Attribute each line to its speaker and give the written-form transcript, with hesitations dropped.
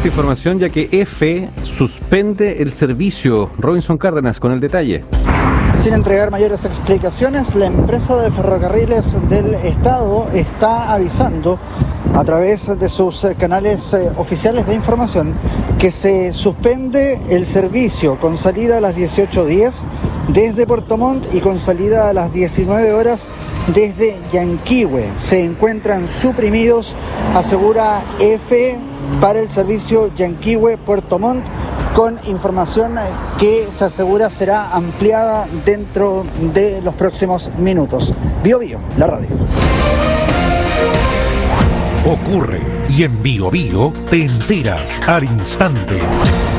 Speaker 1: esta información ya que EFE suspende el servicio. Robinson Cárdenas con el detalle.
Speaker 2: Sin entregar mayores explicaciones, la empresa de ferrocarriles del Estado está avisando a través de sus canales oficiales de información que se suspende el servicio con salida a las 18:10 desde Puerto Montt y con salida a las 19 horas desde Yanquihue. Se encuentran suprimidos, asegura EFE, para el servicio Yanquihue-Puerto Montt, con información que se asegura será ampliada dentro de los próximos minutos. Bio Bio, la radio.
Speaker 3: Ocurre y en Bio Bio te enteras al instante.